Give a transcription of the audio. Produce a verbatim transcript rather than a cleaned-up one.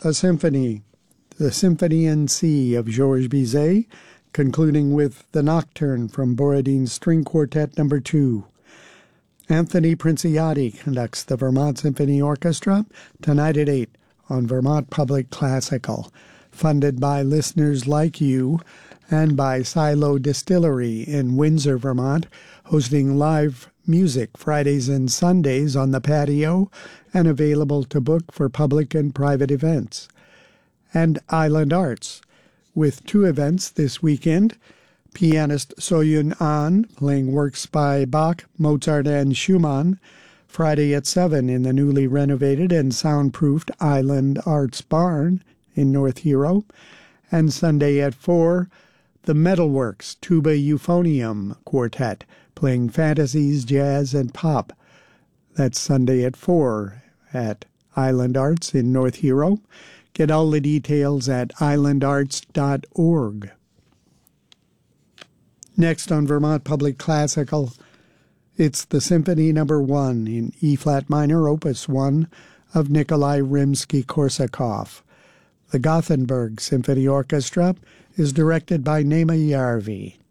a symphony, the Symphony in C of Georges Bizet, concluding with the Nocturne from Borodin's String Quartet Number two. Anthony Princiati conducts the Vermont Symphony Orchestra tonight at eight on Vermont Public Classical, funded by listeners like you and by Silo Distillery in Windsor, Vermont, hosting live music Fridays and Sundays on the patio and available to book for public and private events. And Island Arts, with two events this weekend. Pianist Soyun An playing works by Bach, Mozart, and Schumann, Friday at seven in the newly renovated and soundproofed Island Arts Barn in North Hero, and Sunday at four, the Metalworks Tuba Euphonium Quartet, playing fantasies, jazz, and pop. That's Sunday at four at Island Arts in North Hero. Get all the details at island arts dot org. Next on Vermont Public Classical, it's the Symphony Number one in E-flat minor, Opus one, of Nikolai Rimsky-Korsakov. The Gothenburg Symphony Orchestra is directed by Nema Järvi.